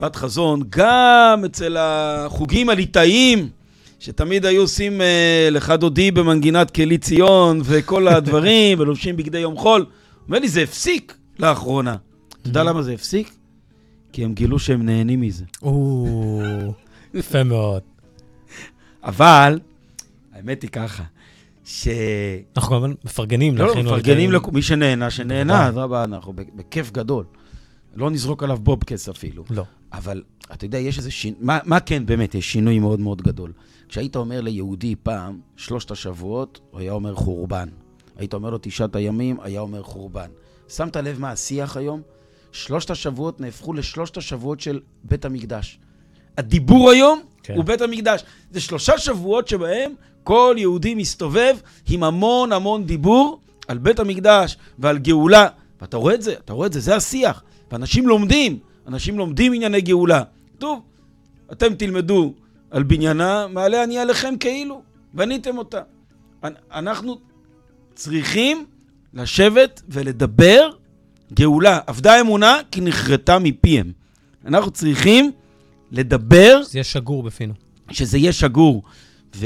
בשבת חזון, גם אצל החוגים הליטאיים, שתמיד היו עושים לך דודי במנגינת כלי ציון וכל הדברים, ולובשים בגדי יום חול. אומר לי, זה הפסיק לאחרונה. אתה יודע למה זה הפסיק? כי הם גילו שהם נהנים מזה. יפה מאוד. אבל, האמת היא ככה, אנחנו כמובן מפרגנים. לא, מפרגנים מי שנהנה, שנהנה, אנחנו בכיף גדול. לא נזרוק עליו בובקס אפילו. לא. אבל אתה יודע, יש איזה שינוי, מה כן באמת, יש שינוי מאוד מאוד גדול. כשהיית אומר ליהודי פעם, 3 השבועות, הוא היה אומר חורבן. היית אומר לו 9 הימים, היה אומר חורבן. שמת לב מה השיח היום? 3 השבועות נהפכו ל3 השבועות של בית המקדש. הדיבור היום הוא בית המקדש. זה 3 שבועות שבהם כל יהודי מסתובב עם המון המון דיבור על בית המקדש ועל גאולה. ואתה רואה את זה, זה השיח. ואנשים לומדים ענייני גאולה. טוב, אתם תלמדו על בניינה, מעלה אני עליכם כאילו, בניתם אותה. אנחנו צריכים לשבת ולדבר גאולה. עבדה אמונה כי נחרטה מפיהם. אנחנו צריכים לדבר... שזה יהיה שגור בפינו. שזה יהיה שגור. ואתה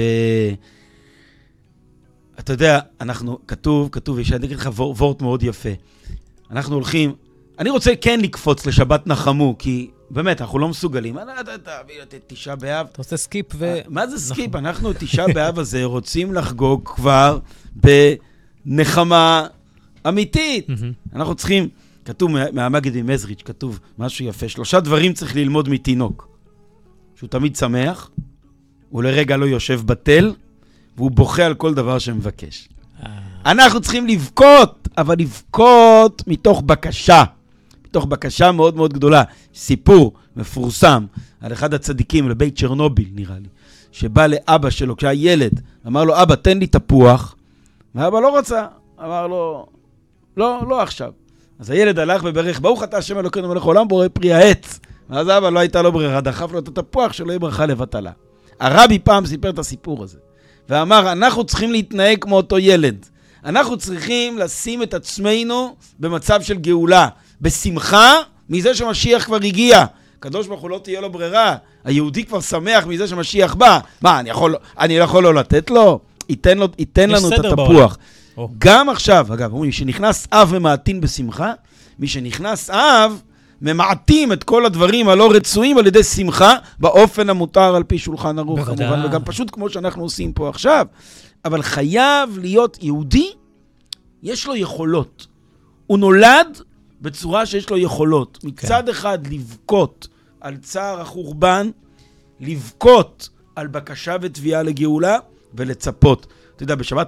יודע, כתוב, יש אני אגיד לך וורט מאוד יפה. אנחנו הולכים... אני רוצה כן לקפוץ לשבת נחמו, כי באמת, אנחנו לא מסוגלים. תביא לתת 9 באב. אתה עושה סקיפ מה זה סקיפ? אנחנו 9 באב הזה רוצים לחגוג כבר בנחמה אמיתית. אנחנו צריכים, כתוב מהמגיד ממזריץ', כתוב משהו יפה, 3 דברים צריך ללמוד מתינוק. שהוא תמיד שמח, הוא לרגע לא יושב בתל, והוא בוכה על כל דבר שמבקש. אנחנו צריכים לבכות, אבל לבכות מתוך בקשה. מתוך בקשה מאוד מאוד גדולה. סיפור מפורסם על אחד הצדיקים לבית צ'רנוביל, נראה לי, שבא לאבא שלו כשהיה ילד, אמר לו, אבא, תן לי תפוח. ואבא לא רצה, אמר לו, לא עכשיו. אז הילד הלך וברך, ברוך אתה השם אלוקינו מלך העולם בורא פרי העץ. ואז אבא לא הייתה לו ברירה, דחף לו את התפוח שלא יהיה ברכה לבטלה. הרבי פעם סיפר את הסיפור הזה, ואמר, אנחנו צריכים להתנהג כמו אותו ילד. אנחנו צריכים לשים את עצמנו במצב של גאולה, בשמחה מזה שמשיח כבר הגיע. קדוש ברוך הוא לא תהיה לו ברירה, היהודי כבר שמח מזה שמשיח בא. מה, אני לא יכול לא לתת לו? ייתן לנו את התפוח. גם עכשיו, אגב, מי שנכנס אב ממעטין בשמחה, מי שנכנס אב ממעטים את כל הדברים הלא רצויים על ידי שמחה, באופן המותר על פי שולחן ערוך, כמובן, וגם פשוט כמו שאנחנו עושים פה עכשיו. אבל חייב להיות יהודי, יש לו יכולות. הוא נולד בצורה שיש לו יכולות. מצד אחד לבכות על צער החורבן, לבכות על בקשה ותביעה לגאולה, ולצפות. אתה יודע, בשבת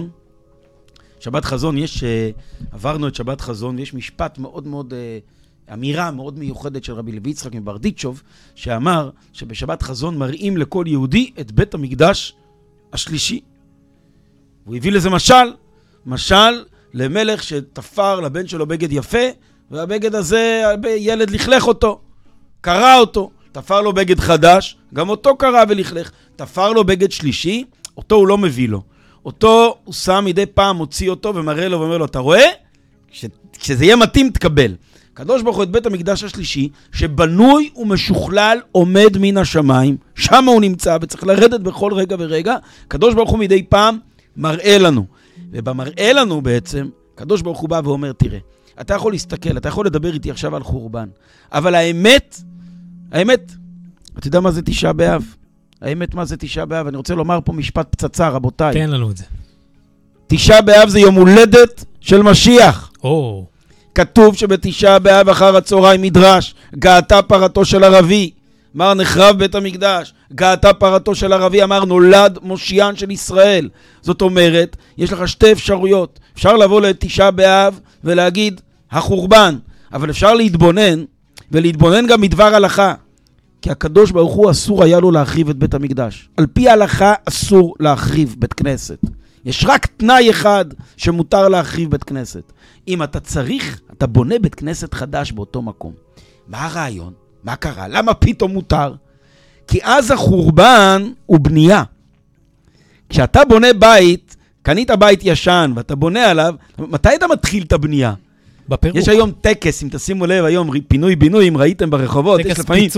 חזון יש, עברנו את שבת חזון, יש משפט מאוד מאוד, אמירה מאוד מיוחדת של רבי לוי יצחק מברדיצ'וב, שאמר שבשבת חזון מראים לכל יהודי את בית המקדש השלישי. הוא הביא לזה משל למלך שתפר לבן שלו בגד יפה, והבגד הזה ילד לכלך אותו, קרא אותו, תפר לו בגד חדש, גם אותו קרא ולכלך, תפר לו בגד שלישי, אותו הוא לא מביא לו, אותו הוא שם מדי פעם, מוציא אותו ומראה לו ואומר לו, אתה רואה? כשזה יהיה מתאים תקבל. קדוש ברוך הוא את בית המקדש השלישי, שבנוי ומשוכלל עומד מן השמיים, שם הוא נמצא וצריך לרדת בכל רגע ורגע, קדוש ברוך הוא מדי פעם מראה לנו. ובמראה לנו בעצם, קדוש ברוך הוא בא ואומר, תראה, אתה יכול להסתכל, אתה יכול לדבר איתי עכשיו על חורבן, אבל האמת, אתה יודע מה זה 9 באב? האמת מה זה 9 באב? אני רוצה לומר פה משפט פצצה, רבותיי. תן לנו את זה. 9 באב זה יום הולדת של משיח. כתוב שבתשעה באב אחר הצהריים מדרש, גאתה פרתו של ערבי, אמר נחרב בית המקדש, גאתה פרתו של ערבי, אמר נולד מושיען של ישראל. זאת אומרת, יש לך 2 אפשרויות. אפשר לבוא לתשעה באב ולהגיד החורבן, אבל אפשר להתבונן גם מדבר הלכה. כי הקדוש ברוך הוא אסור היה לו להחריב את בית המקדש. על פי ההלכה אסור להחריב בית כנסת. יש רק תנאי אחד שמותר להחריב בית כנסת. אם אתה צריך, אתה בונה בית כנסת חדש באותו מקום. מה הרעיון? מה קרה? למה פתאום מותר? כי אז החורבן הוא בנייה. כשאתה בונה בית, קנית בית ישן ואתה בונה עליו, מתי אתה מתחיל את הבנייה? בפירוק. יש היום טקס, אם תשימו לב, היום פינוי-בינוי, אם ראיתם ברחובות, יש לפעמים